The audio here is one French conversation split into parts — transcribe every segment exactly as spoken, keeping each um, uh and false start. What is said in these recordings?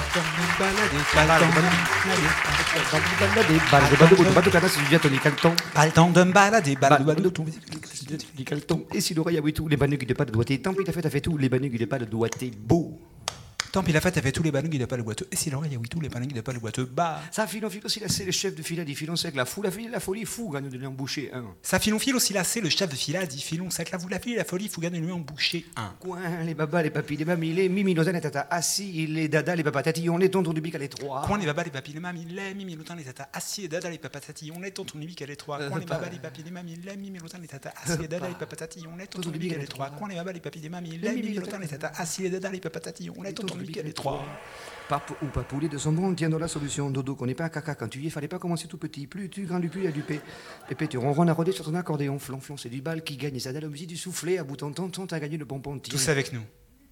Pas le temps de me balader, balader. Et si l'oreille a oui tout, les banugues de pas de doigté. Tant pis, t'as fait, t'as fait tout, les banugues de pas de doigté. Beau. Tant pis, la fête a fait tous les ballons, il n'a pas le boiteux. Et si l'oreille a oui tous les ballons, il n'a pas le boiteux. Bah. Ça filon file aussi là, c'est le chef de fila dit filon sec la foule, la file, la folie fou, gagne de l'emboucher un. Ça filon file aussi là, c'est le chef de fila dit filon sec la vous la file, la folie, faut gagner lui en boucher un. Coin, les babas, les papis, les mamies, les mimi, nos les tata assis, les dada, les papas tatillons, les tontons du bic à les trois. Coin les babas, les papis, les mamies, les mimi, l'autant les tata assis, les dada, les papas tatillons, les tontons du bic à les trois. Coin les babas, les papis, les mamies, les mimi, l'autant les tata assis, les dada, les papas tatillons, les tontons du bic à les trois. Coin les babas, les papis, les mamies, les mimi, l'autant les tata assis, les dada, les papas tatillons, les tontons du bic à les trois. Pape ou papoulet de son bon tient dans la solution. Dodo connaît pas un caca quand tu y es, fallait pas commencer tout petit. Plus tu grand du cul, il y a du P. Pépé, tu ronronnes à roder sur ton accordéon. Flonflon, c'est du bal qui gagne. Et ça donne la musique du soufflet. À bout en temps, t'as gagné le bonbon. Tous avec nous.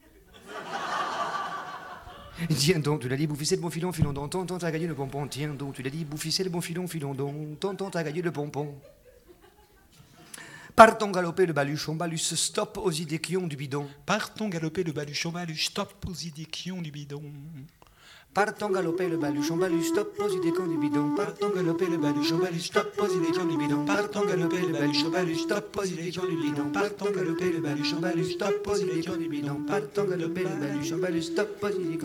Tiens donc, tu l'as dit, bouffissez le bon filon, filon don. Tonton, t'as gagné le bonbon. Tiens donc, tu l'as dit, bouffissez le bon filon, filon don. Tonton, t'as gagné le bonbon. Partons galoper le baluchon, balus, stop aux idées qui ont du bidon. Partons galoper le baluchon, baluch, stop aux idées qui ont du bidon. Partons galoper le baluchon, balus, stop aux idées qui ont du bidon. Partons galoper le baluchon, balus, stop aux idées qui ont du bidon. Partons galoper le baluchon, balus, stop aux idées qui ont du bidon. Partons galoper le baluchon, balus, stop aux idées qui ont du bidon. Partons galoper le baluchon, balus, stop aux idées qui ont du bidon.